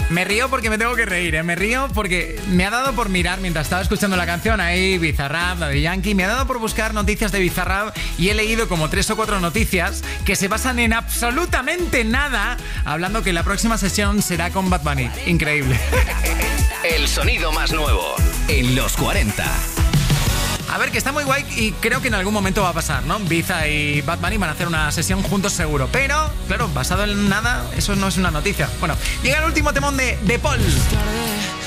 Me río porque me tengo que reír, ¿eh? Me río porque me ha dado por mirar, mientras estaba escuchando la canción, ahí Bizarrap, Daddy Yankee, me ha dado por buscar noticias de Bizarrap y he leído como 3 o 4 noticias que se basan en absolutamente nada, hablando que la próxima sesión será con Bad Bunny. Increíble. El sonido más nuevo en los 40. A ver, que está muy guay y creo que en algún momento va a pasar, ¿no? Biza y Bad Bunny van a hacer una sesión juntos seguro. Pero, claro, basado en nada, eso no es una noticia. Bueno, llega el último temón de Paul.